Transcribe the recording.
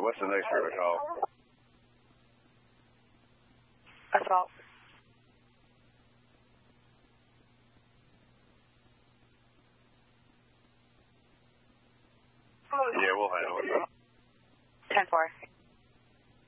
what's the next group to call? Assault. Yeah, we'll handle it. 10-4.